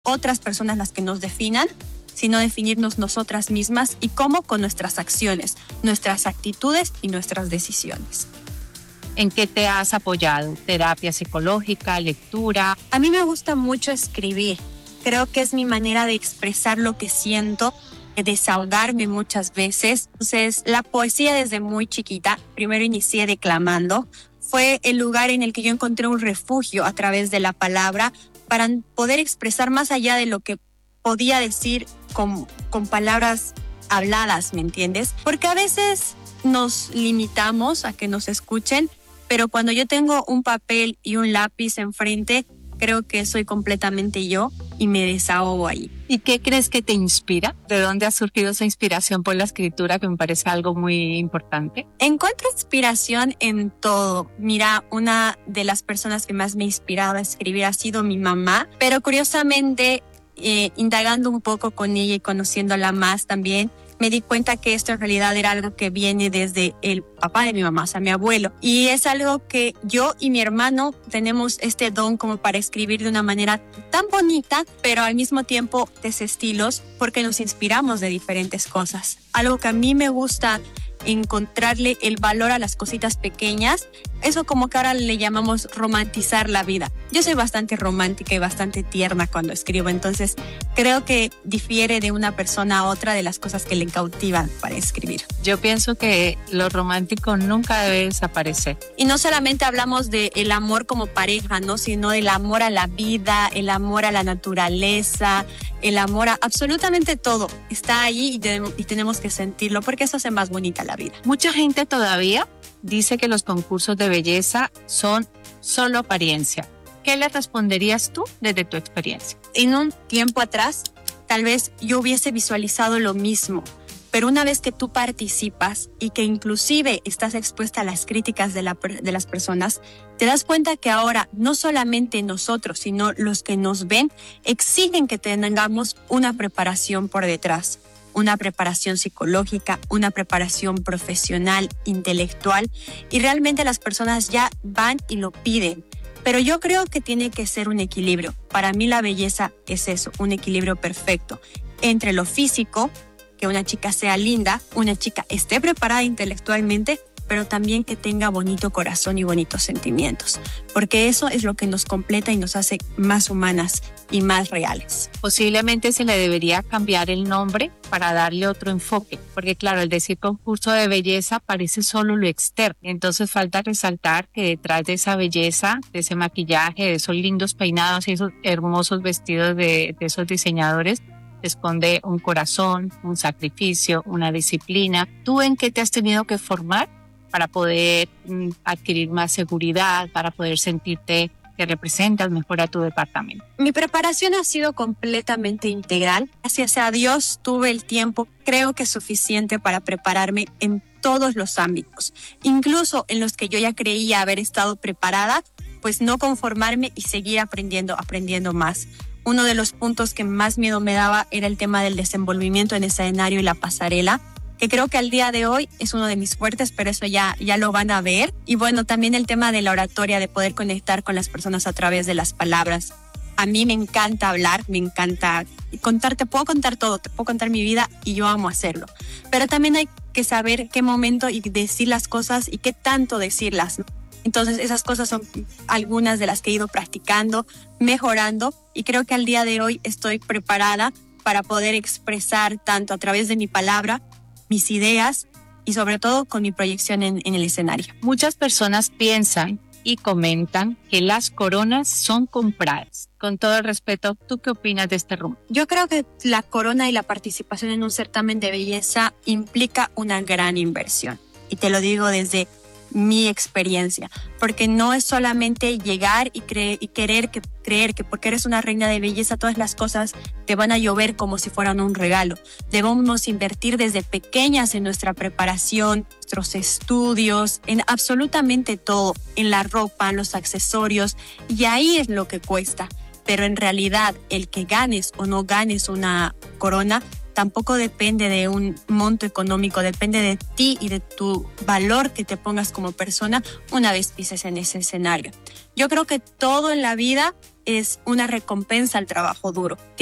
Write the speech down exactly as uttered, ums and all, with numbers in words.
otras personas las que nos definan, sino definirnos nosotras mismas y cómo con nuestras acciones, nuestras actitudes y nuestras decisiones. ¿En qué te has apoyado? ¿Terapia psicológica, lectura? A mí me gusta mucho escribir. Creo que es mi manera de expresar lo que siento, de desahogarme muchas veces. Entonces, la poesía desde muy chiquita, primero inicié declamando. Fue el lugar en el que yo encontré un refugio a través de la palabra para poder expresar más allá de lo que podía decir con, con palabras habladas, ¿me entiendes? Porque a veces nos limitamos a que nos escuchen, pero cuando yo tengo un papel y un lápiz enfrente, creo que soy completamente yo y me desahogo ahí. ¿Y qué crees que te inspira? ¿De dónde ha surgido esa inspiración por la escritura, que me parece algo muy importante? Encuentro inspiración en todo. Mira, una de las personas que más me ha inspirado a escribir ha sido mi mamá, pero curiosamente, eh, indagando un poco con ella y conociéndola más también, me di cuenta que esto en realidad era algo que viene desde el papá de mi mamá, o sea, mi abuelo. Y es algo que yo y mi hermano tenemos este don como para escribir de una manera tan bonita, pero al mismo tiempo de estilos, porque nos inspiramos de diferentes cosas. Algo que a mí me gusta encontrarle el valor a las cositas pequeñas, eso como que ahora le llamamos romantizar la vida. Yo soy bastante romántica y bastante tierna cuando escribo, entonces creo que difiere de una persona a otra de las cosas que le cautivan para escribir. Yo pienso que lo romántico nunca debe desaparecer. Y no solamente hablamos del amor como pareja, ¿no? Sino del amor a la vida, el amor a la naturaleza, el amor a absolutamente todo. Está ahí y, de, y tenemos que sentirlo porque eso hace más bonita la vida. Mucha gente todavía dice que los concursos de belleza son solo apariencia. ¿Qué le responderías tú desde tu experiencia? En un tiempo atrás, tal vez yo hubiese visualizado lo mismo, pero una vez que tú participas y que inclusive estás expuesta a las críticas de, la, de las personas, te das cuenta que ahora no solamente nosotros, sino los que nos ven, exigen que tengamos una preparación por detrás. Una preparación psicológica, una preparación profesional, intelectual, y realmente las personas ya van y lo piden. Pero yo creo que tiene que ser un equilibrio. Para mí la belleza es eso, un equilibrio perfecto entre lo físico, que una chica sea linda, una chica esté preparada intelectualmente, pero también que tenga bonito corazón y bonitos sentimientos, porque eso es lo que nos completa y nos hace más humanas y más reales. Posiblemente se le debería cambiar el nombre para darle otro enfoque, porque claro, el decir concurso de belleza parece solo lo externo, entonces falta resaltar que detrás de esa belleza, de ese maquillaje, de esos lindos peinados y esos hermosos vestidos de, de esos diseñadores, se esconde un corazón, un sacrificio, una disciplina. ¿Tú en qué te has tenido que formar para poder mm, adquirir más seguridad, para poder sentirte que representas mejor a tu departamento? Mi preparación ha sido completamente integral. Gracias a Dios tuve el tiempo, creo que suficiente para prepararme en todos los ámbitos, incluso en los que yo ya creía haber estado preparada, pues no conformarme y seguir aprendiendo, aprendiendo más. Uno de los puntos que más miedo me daba era el tema del desenvolvimiento en escenario y la pasarela, que creo que al día de hoy es uno de mis fuertes, pero eso ya, ya lo van a ver. Y bueno, también el tema de la oratoria, de poder conectar con las personas a través de las palabras. A mí me encanta hablar, me encanta contar, te puedo contar todo, te puedo contar mi vida y yo amo hacerlo. Pero también hay que saber qué momento y decir las cosas y qué tanto decirlas. Entonces esas cosas son algunas de las que he ido practicando, mejorando, y creo que al día de hoy estoy preparada para poder expresar tanto a través de mi palabra, mis ideas y sobre todo con mi proyección en, en el escenario. Muchas personas piensan y comentan que las coronas son compradas. Con todo el respeto, ¿tú qué opinas de este rumbo? Yo creo que la corona y la participación en un certamen de belleza implica una gran inversión. Y te lo digo desde mi experiencia, porque no es solamente llegar y, cre- y querer que, creer que porque eres una reina de belleza todas las cosas te van a llover como si fueran un regalo. Debemos invertir desde pequeñas en nuestra preparación, nuestros estudios, en absolutamente todo, en la ropa, en los accesorios, y ahí es lo que cuesta. Pero en realidad el que ganes o no ganes una corona tampoco depende de un monto económico, depende de ti y de tu valor que te pongas como persona una vez pises en ese escenario. Yo creo que todo en la vida es una recompensa al trabajo duro.